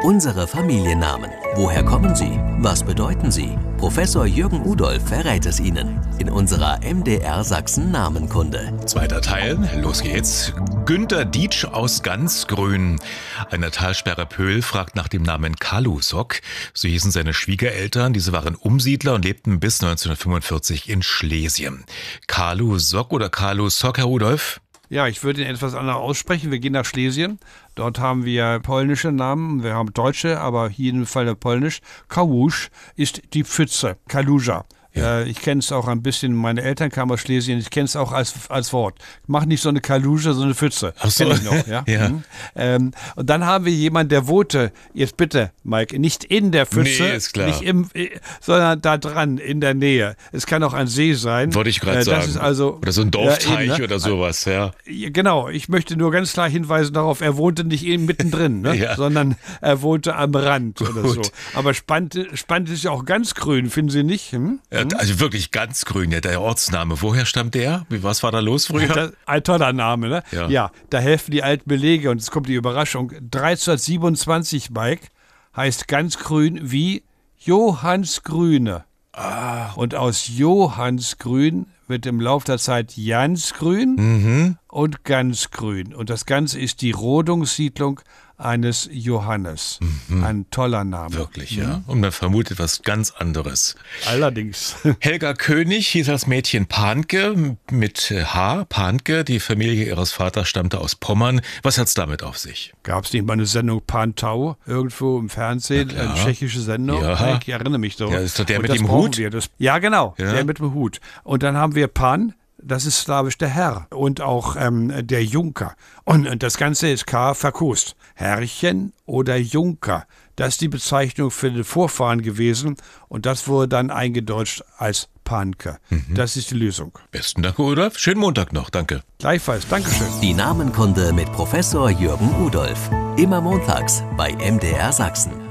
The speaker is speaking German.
Unsere Familiennamen. Woher kommen sie? Was bedeuten sie? Professor Jürgen Udolph verrät es Ihnen in unserer MDR Sachsen Namenkunde. Zweiter Teil, los geht's. Günter Dietsch aus Ganzgrün. Eine Talsperre Pöhl fragt nach dem Namen Kalusok. So hießen seine Schwiegereltern. Diese waren Umsiedler und lebten bis 1945 in Schlesien. Kalusok oder Kalusok, Herr Udolph? Ja, ich würde ihn etwas anders aussprechen. Wir gehen nach Schlesien. Dort haben wir polnische Namen. Wir haben deutsche, aber hier in dem Fall polnisch. Kałuż ist die Pfütze. Kaluja. Ja. Ich kenne es auch ein bisschen. Meine Eltern kamen aus Schlesien. Ich kenne es auch als Wort. Mach nicht so eine Kaluja, so eine Pfütze. Ach so. Kenn ich noch, ja. Ja. Und dann haben wir jemanden, der wohnte, jetzt bitte, Mike, nicht in der Pfütze, nee, ist klar. nicht sondern da dran, in der Nähe. Es kann auch ein See sein. Wollte ich gerade sagen. Ist also, oder so ein Dorfteich eben, ne? oder sowas, ja. Genau, ich möchte nur ganz klar hinweisen darauf, er wohnte nicht eben mittendrin, ne? Ja. Sondern er wohnte am Rand oder so. Gut. Aber spannend ist ja auch ganz grün, finden Sie nicht? Ja, also wirklich ganz grün, ja, der Ortsname. Woher stammt der? Was war da los früher? Ein toller Name, ne? Ja, da helfen die alten Belege und jetzt kommt die Überraschung. 1327, Mike, heißt Ganzgrün wie Johannsgrüne. Und aus Johannsgrün wird im Laufe der Zeit Jansgrün und Ganzgrün. Und das Ganze ist die Rodungssiedlung eines Johannes. Ein toller Name. Wirklich, ja. Und man vermutet was ganz anderes. Allerdings. Helga König hieß das Mädchen Pahnke mit H. Pahnke. Die Familie ihres Vaters stammte aus Pommern. Was hat's damit auf sich? Gab es nicht mal eine Sendung Pantau irgendwo im Fernsehen? Eine tschechische Sendung? Ja. Ich erinnere mich doch. Ja, ist doch der und mit dem Hut? Ja, genau. Ja. Der mit dem Hut. Und dann haben wir Pan. Das ist slawisch der Herr und auch der Junker. Und das Ganze ist verkost. Herrchen oder Junker. Das ist die Bezeichnung für den Vorfahren gewesen. Und das wurde dann eingedeutscht als Pahnke. Das ist die Lösung. Besten Dank, Rudolf. Schönen Montag noch. Danke. Gleichfalls. Dankeschön. Die Namenkunde mit Professor Jürgen Udolph. Immer montags bei MDR Sachsen.